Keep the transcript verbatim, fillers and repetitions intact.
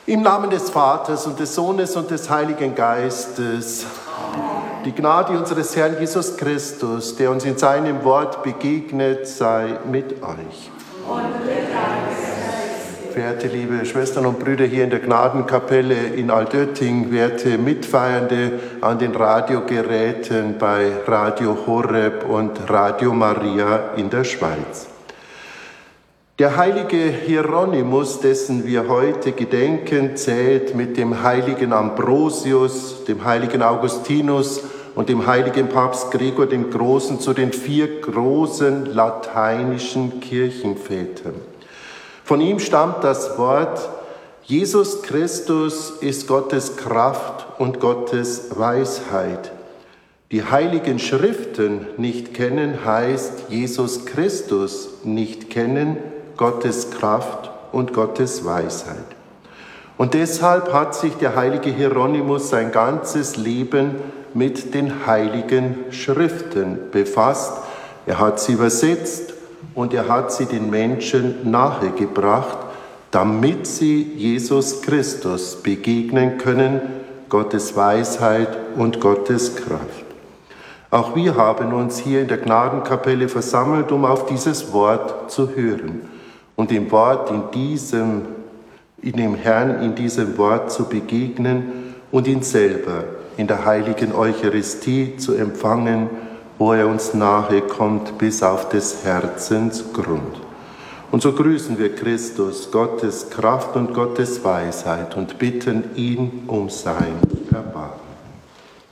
Im Namen des Vaters und des Sohnes und des Heiligen Geistes. Die Gnade unseres Herrn Jesus Christus, der uns in seinem Wort begegnet, sei mit euch. Und mit deinem. Verehrte liebe Schwestern und Brüder hier in der Gnadenkapelle in Altötting, werte Mitfeiernde an den Radiogeräten bei Radio Horeb und Radio Maria in der Schweiz. Der heilige Hieronymus, dessen wir heute gedenken, zählt mit dem heiligen Ambrosius, dem heiligen Augustinus und dem heiligen Papst Gregor dem Großen zu den vier großen lateinischen Kirchenvätern. Von ihm stammt das Wort: Jesus Christus ist Gottes Kraft und Gottes Weisheit. Die heiligen Schriften nicht kennen heißt Jesus Christus nicht kennen, Gottes Kraft und Gottes Weisheit. Und deshalb hat sich der heilige Hieronymus sein ganzes Leben mit den heiligen Schriften befasst. Er hat sie übersetzt und er hat sie den Menschen nahegebracht, damit sie Jesus Christus begegnen können, Gottes Weisheit und Gottes Kraft. Auch wir haben uns hier in der Gnadenkapelle versammelt, um auf dieses Wort zu hören und dem Wort in diesem, in dem Herrn in diesem Wort zu begegnen und ihn selber in der heiligen Eucharistie zu empfangen, wo er uns nahe kommt bis auf des Herzens Grund. Und so grüßen wir Christus, Gottes Kraft und Gottes Weisheit, und bitten ihn um sein Erbarmen.